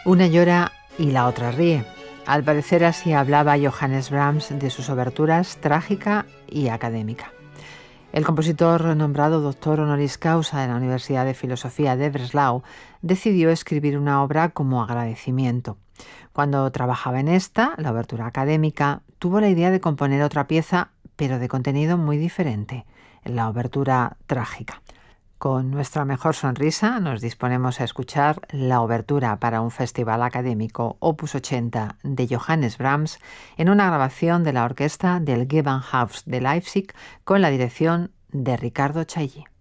Una llora y la otra ríe. Al parecer así hablaba Johannes Brahms de sus oberturas trágica y académica. El compositor nombrado doctor honoris causa de la Universidad de Filosofía de Breslau decidió escribir una obra como agradecimiento. Cuando trabajaba en esta, la obertura académica, tuvo la idea de componer otra pieza, pero de contenido muy diferente, la obertura trágica. Con nuestra mejor sonrisa nos disponemos a escuchar la obertura para un festival académico Opus 80 de Johannes Brahms en una grabación de la orquesta del Gewandhaus de Leipzig con la dirección de Ricardo Chailly.